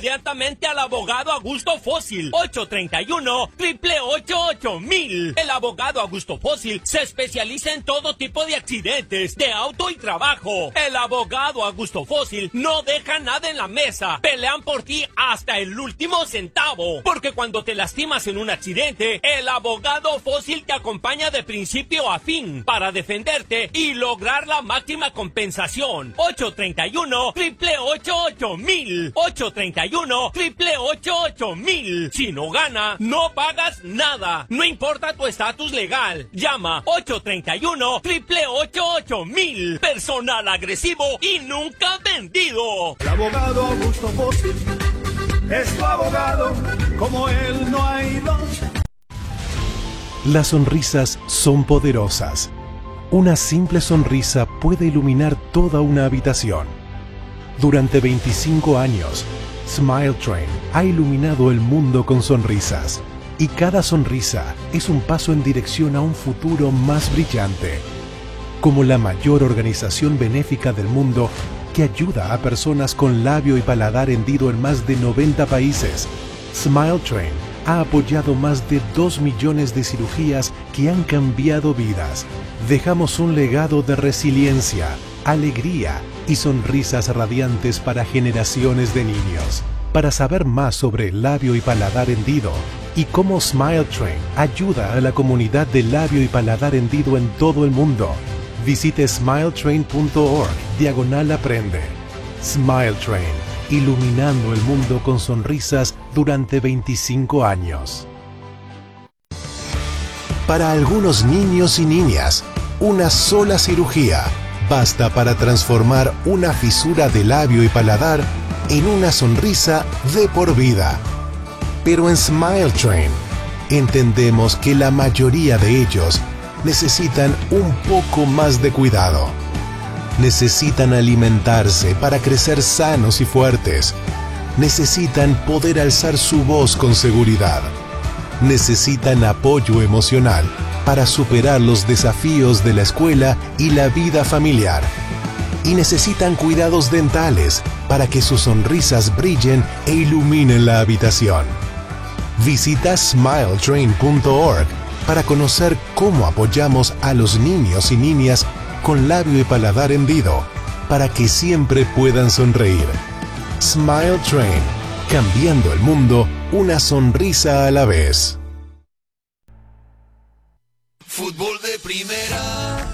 inmediatamente al abogado Augusto Fósil. 831-888-8000. El abogado Augusto Fósil se especializa en todo tipo de accidentes, de auto y trabajo. El abogado Augusto Fósil no deja nada en la mesa. Pelean por ti hasta el último centavo. Porque cuando te lastimas en un accidente, el abogado Fósil te acompaña de principio a fin para defenderte y lograr la máxima compensación. 831-888-8000. 831-888-8000. Si no gana, no pagas nada. No importa tu estatus legal. Llama 831-888-8000. Personal agresivo y nunca vendido. El abogado Augusto Fósil es tu abogado, como él no hay dos. Las sonrisas son poderosas. Una simple sonrisa puede iluminar toda una habitación. Durante 25 años, Smile Train ha iluminado el mundo con sonrisas. Y cada sonrisa es un paso en dirección a un futuro más brillante. Como la mayor organización benéfica del mundo que ayuda a personas con labio y paladar hendido en más de 90 países, Smile Train ha apoyado más de 2 millones de cirugías que han cambiado vidas. Dejamos un legado de resiliencia, alegría y sonrisas radiantes para generaciones de niños. Para saber más sobre el labio y paladar hendido y cómo Smile Train ayuda a la comunidad de labio y paladar hendido en todo el mundo, visite smiletrain.org/aprende. Smile Train, iluminando el mundo con sonrisas durante 25 años. Para algunos niños y niñas, una sola cirugía basta para transformar una fisura de labio y paladar en una sonrisa de por vida. Pero en Smile Train entendemos que la mayoría de ellos necesitan un poco más de cuidado. Necesitan alimentarse para crecer sanos y fuertes. Necesitan poder alzar su voz con seguridad. Necesitan apoyo emocional para superar los desafíos de la escuela y la vida familiar. Y necesitan cuidados dentales para que sus sonrisas brillen e iluminen la habitación. Visita smiletrain.org para conocer cómo apoyamos a los niños y niñas con labio y paladar hendido para que siempre puedan sonreír. Smile Train, cambiando el mundo una sonrisa a la vez. Fútbol de primera.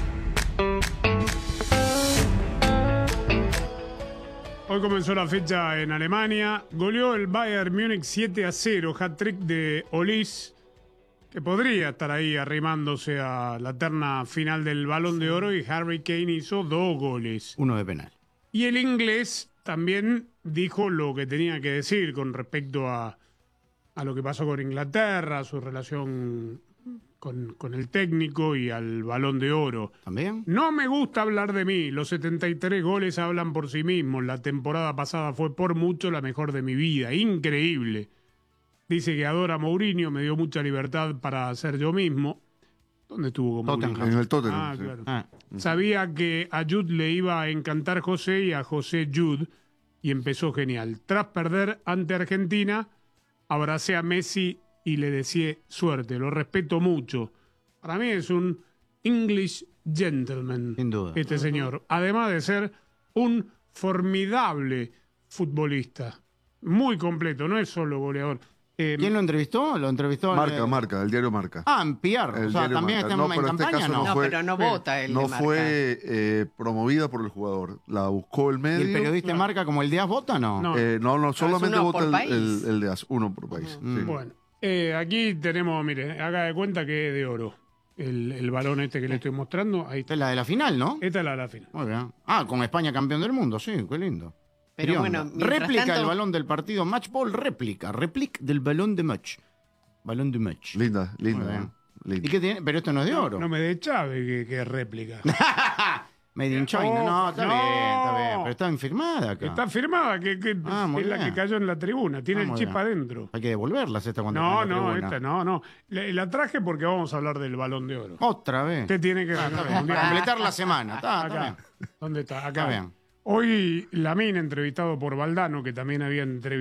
Hoy comenzó la fecha en Alemania. Goleó el Bayern Múnich 7-0, hat-trick de Olís, que podría estar ahí arrimándose a la terna final del Balón de Oro, y Harry Kane hizo 2 goles. Uno de penal. Y el inglés también dijo lo que tenía que decir con respecto a lo que pasó con Inglaterra, su relación con el técnico y al Balón de Oro. ¿También? No me gusta hablar de mí, los 73 goles hablan por sí mismos. La temporada pasada fue por mucho la mejor de mi vida, increíble. Dice que adora a Mourinho, me dio mucha libertad para ser yo mismo. ¿Dónde estuvo con Mourinho? En el Tottenham. Ah, Sí. claro. Sabía que a Jude le iba a encantar José y a José Jude, y empezó genial. Tras perder ante Argentina, abracé a Messi y le deseé suerte. Lo respeto mucho. Para mí es un English gentleman, Sin duda. este señor. Además de ser un formidable futbolista. Muy completo, no es solo goleador. ¿Quién lo entrevistó? Lo entrevistó Marca, el diario Marca. Ah, en PR. El o sea, diario también Marca. está No, en pero en este campaña, caso ¿no? no fue- pero no vota el No de Marca. fue promovida por el jugador. La buscó el ¿Y medio. el periodista Marca como el Díaz vota, no? No. No, solamente uno vota por el país. de AS, uno por país. Sí. Bueno, aquí tenemos, mire, haga de cuenta que es de oro. El balón este que le estoy mostrando, ahí Esta está. es la de la final, ¿no? Esta es la final. Muy bien. Ah, con España campeón del mundo, sí, qué lindo. Pero ¿Qué bueno, onda? mientras réplica tanto- el balón del partido Match Ball, réplica del balón de match. Balón de match. Linda, Muy bien. linda. Linda. ¿Y qué tiene? Pero esto no es de oro. No me dé chave que es réplica. Made in China. No, está No. bien, está bien. Pero está infirmada acá. Está firmada, que muy es la bien. que cayó en la tribuna. Tiene el muy chip bien. adentro. Hay que devolverlas esta cuando No, está en la no, tribuna. esta no. La traje porque vamos a hablar del Balón de Oro. Otra vez. Usted tiene que ganar un día. Para completar la semana. Está Acá. bien. ¿Dónde está? Acá. Está bien. Hoy Lamine, entrevistado por Valdano, que también había entrevistado